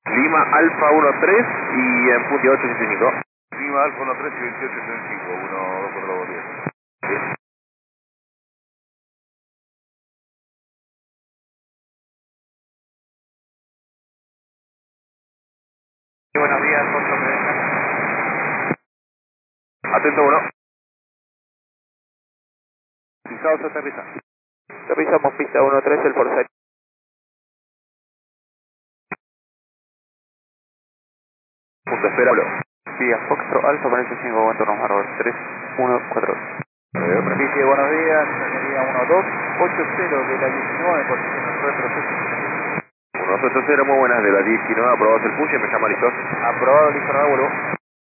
Lima Alfa 13 y en punto 875. Lima Alfa 13 y 2875, 1, 2, 4, 2, 10. Bien. Buenos días, Foxtrot me deja. Atento 1. Pisados aterriza. Aterrizamos pista 13, el Forsyth. Punto espera. Vía Foxtrot Alfa 45, aguanto Romaro 3142. Dice, buenos días, ingeniería 1280 de la 19, posición en retroceso. 180, muy buenas de la 19, aprobados el push, me llama listo. Aprobado, listo, vuelvo.